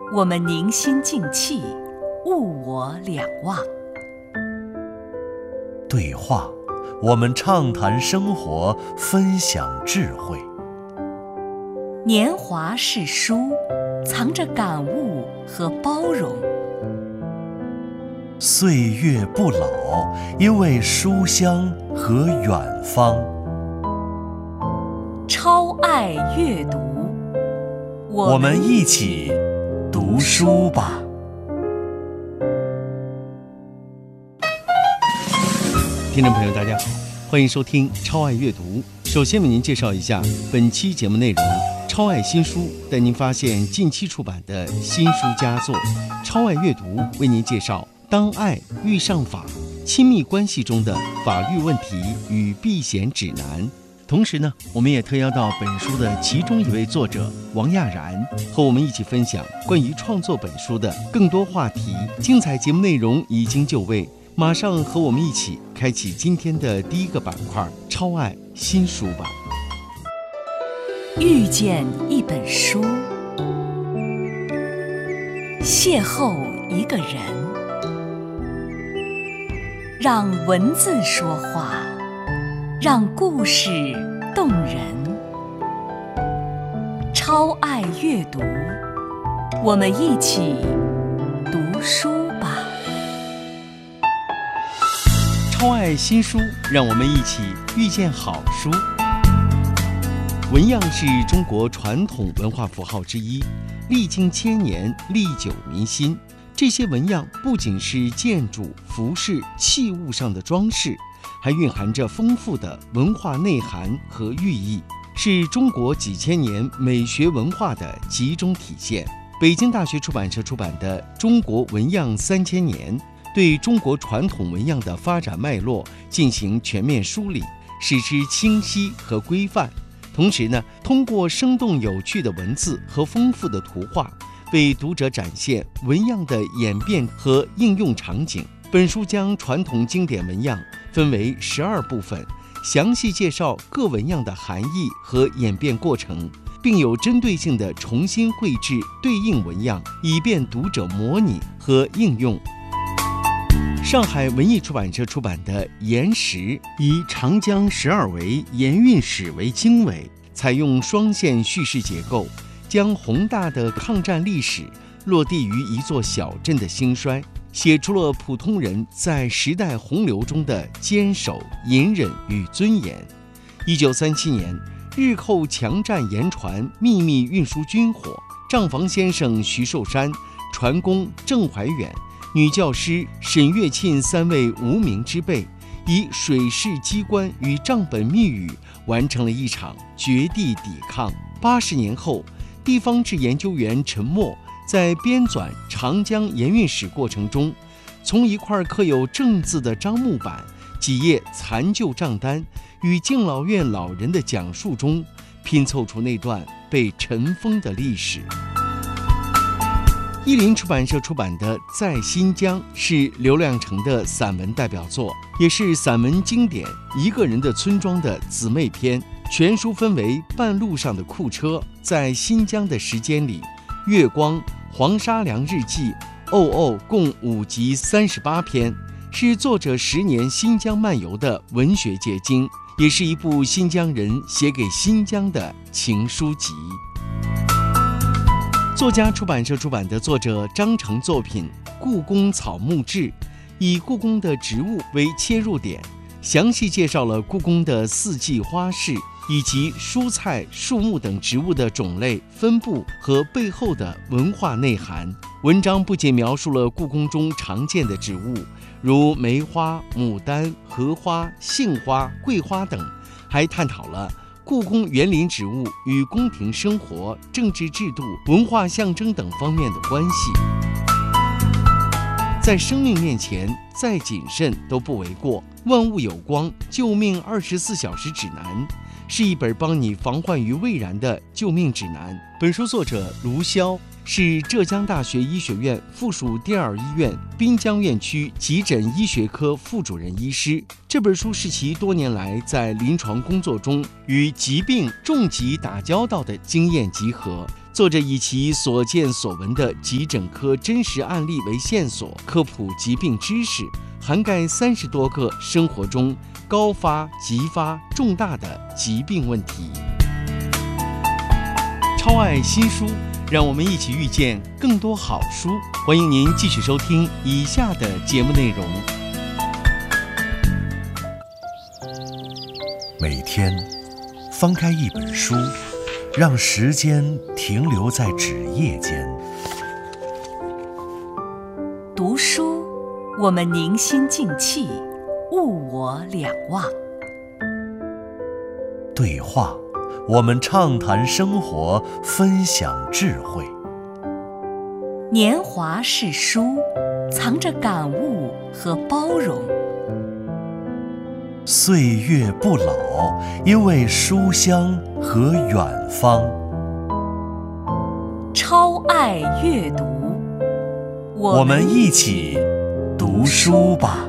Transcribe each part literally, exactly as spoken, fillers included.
我们凝心静气，物我两忘。 对话，我们畅谈生活，分享智慧。 年华是书，藏着感悟和包容。 岁月不老，因为书香和远方。 超爱阅读， 我们一起读书吧。 听众朋友大家好，欢迎收听超爱阅读。首先为您介绍一下本期节目内容。超爱新书带您发现近期出版的新书佳作。超爱阅读为您介绍当爱遇上法，亲密关系中的法律问题与避嫌指南。同时呢，我们也特邀到本书的其中一位作者王亚然，和我们一起分享关于创作本书的更多话题。精彩节目内容已经就位，马上和我们一起开启今天的第一个板块——超爱新书吧。 遇见一本书，邂逅一个人，让文字说话，让故事动人。超爱阅读，我们一起读书吧。 超爱新书，让我们一起遇见好书。纹样是中国传统文化符号之一，历经千年，历久弥新。这些纹样不仅是建筑、服饰、器物上的装饰，还蕴含着丰富的文化内涵和寓意，是中国几千年美学文化的集中体现。北京大学出版社出版的《中国纹样三千年》对中国传统纹样的发展脉络进行全面梳理，使之清晰和规范。同时呢，通过生动有趣的文字和丰富的图画，为读者展现纹样的演变和应用场景。本书将传统经典纹样分为十二部分，详细介绍各纹样的含义和演变过程，并有针对性地重新绘制对应纹样，以便读者模拟和应用。上海文艺出版社出版的《岩石》以长江十二维盐运史为经纬，采用双线叙事结构，将宏大的抗战历史落地于一座小镇的兴衰，写出了普通人在时代洪流中的坚守、隐忍与尊严。一九三七年，日寇强占盐船，秘密运输军火，账房先生徐寿山、船工郑怀远、女教师沈月沁三位无名之辈，以水事机关与账本密语完成了一场绝地抵抗。八十年后，地方志研究员陈默在编纂长江盐运史过程中，从一块刻有正字的樟木板、几页残旧账单与敬老院老人的讲述中，拼凑出那段被尘封的历史。译林出版社出版的《在新疆》是刘亮程的散文代表作，也是散文经典《一个人的村庄》的姊妹篇。全书分为半路上的库车、在新疆的时间里、月光、黄沙梁日记、哦哦，共五集三十八篇，是作者十年新疆漫游的文学结晶，也是一部新疆人写给新疆的情书集。作家出版社出版的作者张成作品《故宫草木志》，以故宫的植物为切入点，详细介绍了故宫的四季花市以及蔬菜、树木等植物的种类、分布和背后的文化内涵。文章不仅描述了故宫中常见的植物，如梅花、牡丹、荷花、杏花、桂花等，还探讨了故宫园林植物与宫廷生活、政治制度、文化象征等方面的关系。在生命面前，再谨慎都不为过。万物有光，救命二十四小时指南，是一本帮你防患于未然的救命指南。本书作者卢潇是浙江大学医学院附属第二医院滨江院区急诊医学科副主任医师。这本书是其多年来在临床工作中与疾病重疾打交道的经验集合。 作者以其所见所闻的急诊科真实案例为线索，科普疾病知识，涵盖三十多个生活中高发、急发、重大的疾病问题。超爱新书，让我们一起遇见更多好书。欢迎您继续收听以下的节目内容。 每天翻开一本书，让时间停留在纸页间。 读书，我们凝心静气，物我两忘。 对话，我们畅谈生活，分享智慧。 年华是书，藏着感悟和包容。 岁月不老，因为书香和远方。 超爱阅读， 我们一起读书吧。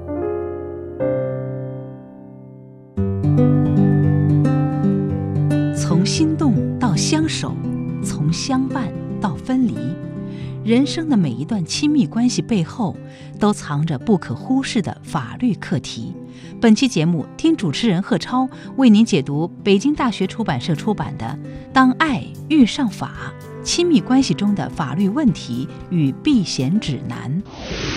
从心动到相守，从相伴到分离，人生的每一段亲密关系背后，都藏着不可忽视的法律课题。本期节目，听主持人贺超为您解读北京大学出版社出版的《当爱遇上法：亲密关系中的法律问题与避嫌指南》。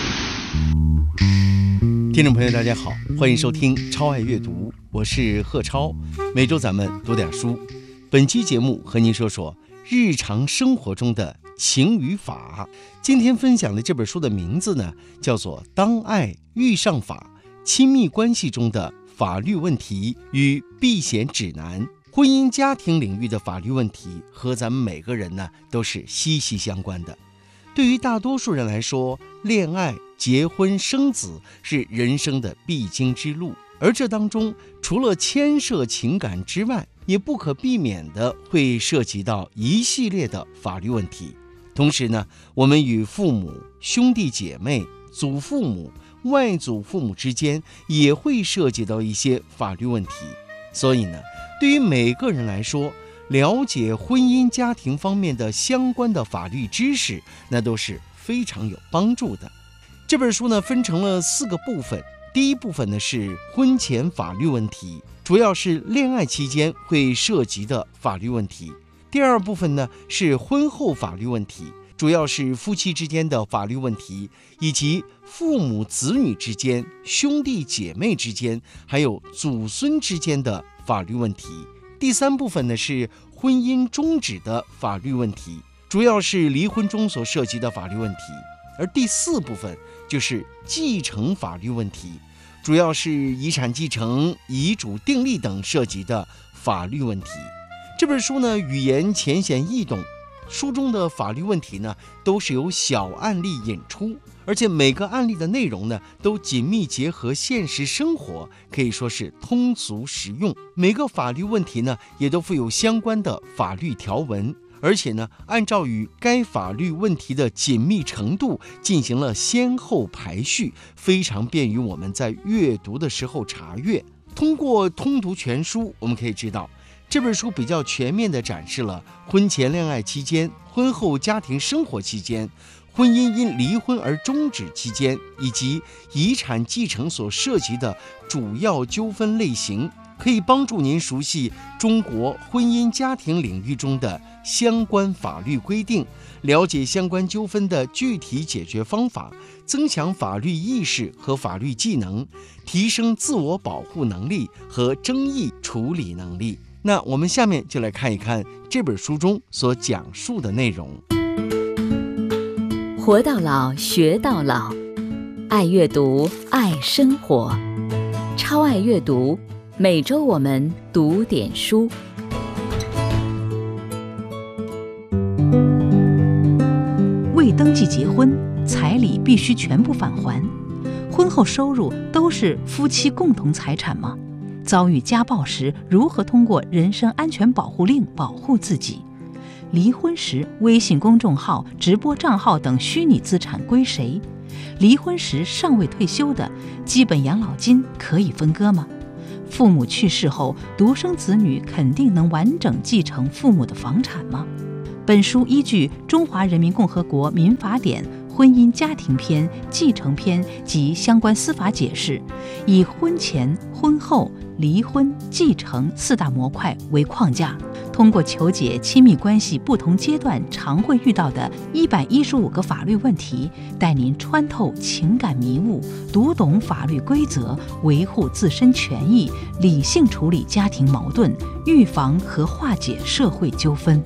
听众朋友大家好，欢迎收听超爱阅读，我是贺超。每周咱们读点书，本期节目和您说说日常生活中的情与法。今天分享的这本书的名字呢，叫做《当爱遇上法：亲密关系中的法律问题与避嫌指南》。婚姻家庭领域的法律问题和咱们每个人呢都是息息相关的。对于大多数人来说，恋爱、结婚、生子是人生的必经之路，而这当中除了牵涉情感之外，也不可避免的会涉及到一系列的法律问题。同时呢，我们与父母、兄弟姐妹、祖父母、外祖父母之间也会涉及到一些法律问题。所以呢，对于每个人来说，了解婚姻家庭方面的相关的法律知识，那都是非常有帮助的。这本书呢分成了四个部分。第一部分呢是婚前法律问题，主要是恋爱期间会涉及的法律问题。第二部分呢是婚后法律问题，主要是夫妻之间的法律问题，以及父母子女之间、兄弟姐妹之间，还有祖孙之间的法律问题。第三部分呢是婚姻终止的法律问题，主要是离婚中所涉及的法律问题。而第四部分就是继承法律问题，主要是遗产继承、遗嘱订立等涉及的法律问题。这本书呢语言浅显易懂，书中的法律问题呢都是由小案例引出，而且每个案例的内容呢都紧密结合现实生活，可以说是通俗实用。每个法律问题呢也都附有相关的法律条文，而且呢按照与该法律问题的紧密程度进行了先后排序，非常便于我们在阅读的时候查阅。通过通读全书，我们可以知道这本书比较全面地展示了婚前恋爱期间、婚后家庭生活期间、婚姻因离婚而终止期间，以及遗产继承所涉及的主要纠纷类型，可以帮助您熟悉中国婚姻家庭领域中的相关法律规定，了解相关纠纷的具体解决方法，增强法律意识和法律技能，提升自我保护能力和争议处理能力。那我们下面就来看一看这本书中所讲述的内容。 活到老，学到老，爱阅读，爱生活，超爱阅读。每周我们读点书。 未登记结婚，彩礼必须全部返还。婚后收入都是夫妻共同财产吗？遭遇家暴时，如何通过人身安全保护令保护自己？离婚时，微信公众号、直播账号等虚拟资产归谁？离婚时尚未退休的基本养老金可以分割吗？父母去世后，独生子女肯定能完整继承父母的房产吗？ 本书依据《中华人民共和国民法典》婚姻家庭篇、继承篇及相关司法解释，以婚前、婚后、离婚、继承四大模块为框架，通过求解亲密关系不同阶段常会遇到的一百一十五个法律问题，带您穿透情感迷雾，读懂法律规则，维护自身权益，理性处理家庭矛盾，预防和化解社会纠纷。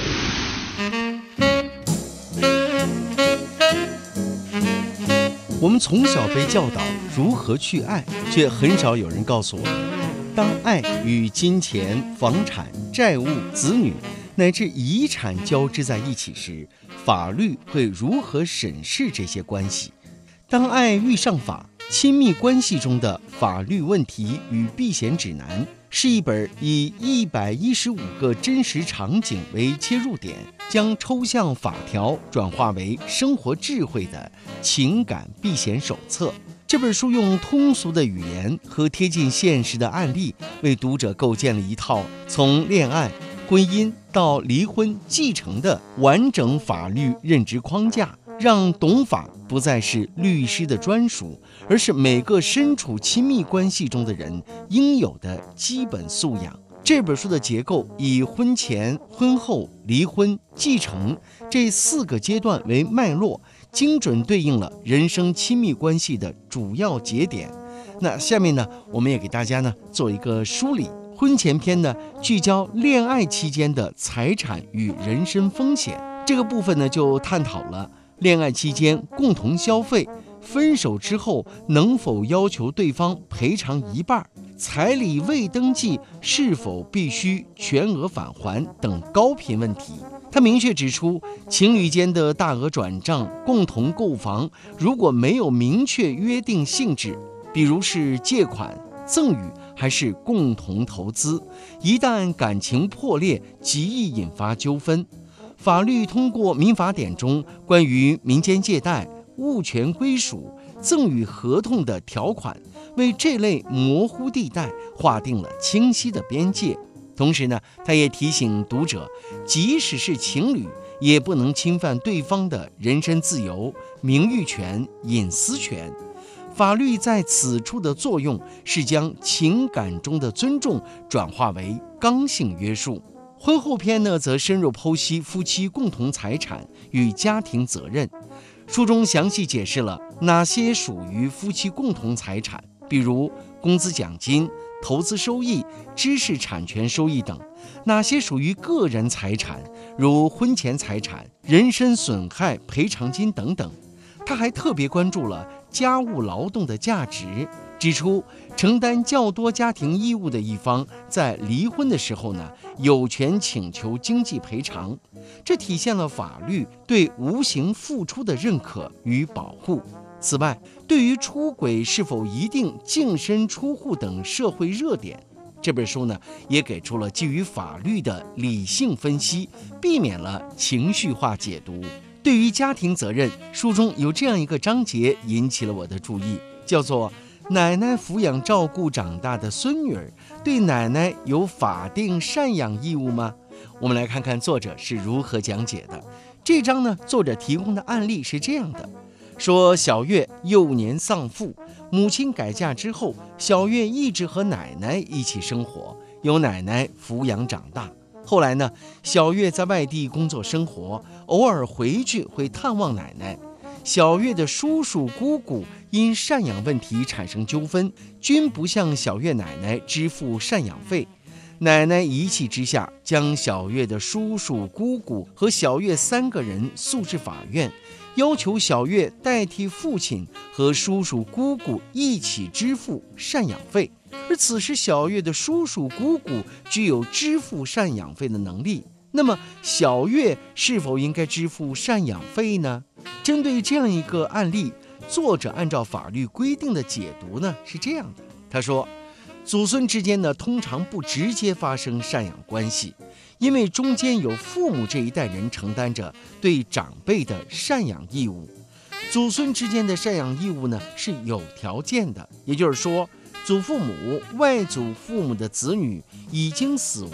我们从小被教导如何去爱，却很少有人告诉我们，当爱与金钱、房产、债务、子女乃至遗产交织在一起时，法律会如何审视这些关系。当爱遇上法，亲密关系中的法律问题与避险指南，是一本以一百一十五个真实场景为切入点，将抽象法条转化为生活智慧的情感避险手册。这本书用通俗的语言和贴近现实的案例，为读者构建了一套从恋爱、婚姻到离婚、继承的完整法律认知框架，让懂法不再是律师的专属，而是每个身处亲密关系中的人应有的基本素养。这本书的结构以婚前、婚后、离婚、继承这四个阶段为脉络，精准对应了人生亲密关系的主要节点。那下面呢，我们也给大家呢做一个梳理。婚前篇呢，聚焦恋爱期间的财产与人身风险，这个部分呢就探讨了恋爱期间共同消费，分手之后能否要求对方赔偿一半，彩礼未登记是否必须全额返还等高频问题。他明确指出，情侣间的大额转账、共同购房，如果没有明确约定性质，比如是借款、赠与还是共同投资，一旦感情破裂，极易引发纠纷。法律通过民法典中关于民间借贷、物权归属、赠与合同的条款，为这类模糊地带划定了清晰的边界。同时呢，他也提醒读者，即使是情侣，也不能侵犯对方的人身自由、名誉权、隐私权。法律在此处的作用是将情感中的尊重转化为刚性约束。婚后篇呢，则深入剖析夫妻共同财产与家庭责任。书中详细解释了哪些属于夫妻共同财产，比如工资奖金、投资收益、知识产权收益等；哪些属于个人财产，如婚前财产、人身损害赔偿金等等。他还特别关注了家务劳动的价值，指出承担较多家庭义务的一方在离婚的时候呢，有权请求经济赔偿，这体现了法律对无形付出的认可与保护。此外，对于出轨是否一定净身出户等社会热点，这本书呢也给出了基于法律的理性分析，避免了情绪化解读。对于家庭责任，书中有这样一个章节引起了我的注意，叫做奶奶抚养照顾长大的孙女儿，对奶奶有法定赡养义务吗？我们来看看作者是如何讲解的。这章呢，作者提供的案例是这样的，说小月幼年丧父，母亲改嫁之后，小月一直和奶奶一起生活，由奶奶抚养长大。后来呢，小月在外地工作生活，偶尔回去会探望奶奶。小月的叔叔姑姑因赡养问题产生纠纷，均不向小月奶奶支付赡养费。奶奶一气之下，将小月的叔叔姑姑和小月三个人诉至法院，要求小月代替父亲和叔叔姑姑一起支付赡养费。而此时小月的叔叔姑姑具有支付赡养费的能力，那么小月是否应该支付赡养费呢？针对这样一个案例，作者按照法律规定的解读呢是这样的。他说，祖孙之间呢通常不直接发生赡养关系，因为中间有父母这一代人承担着对长辈的赡养义务。祖孙之间的赡养义务呢是有条件的，也就是说，祖父母、外祖父母的子女已经死亡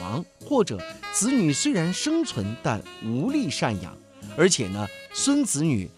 或者子女虽然生存，但无力赡养，而且呢，孙子女